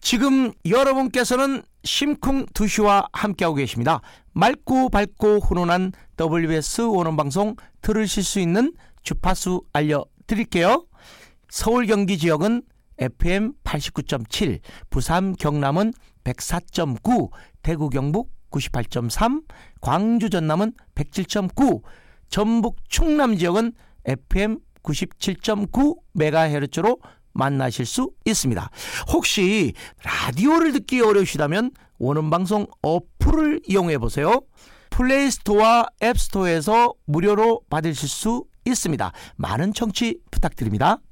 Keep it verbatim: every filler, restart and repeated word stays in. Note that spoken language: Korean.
지금 여러분께서는 심쿵 두 시와 함께하고 계십니다. 맑고 밝고 훈훈한 더블유비에스 원어방송 들으실 수 있는 주파수 알려드릴게요. 서울 경기 지역은 에프엠 팔십구 점 칠, 부산 경남은 백사 점 구, 대구 경북 구십팔 점 삼, 광주 전남은 백칠 점 구, 전북 충남 지역은 에프엠 구십칠 점 구 메가헤르츠로 만나실 수 있습니다. 혹시 라디오를 듣기 어려우시다면 원음방송 어플을 이용해보세요. 플레이스토어와 앱스토어에서 무료로 받으실 수 있습니다. 많은 청취 부탁드립니다.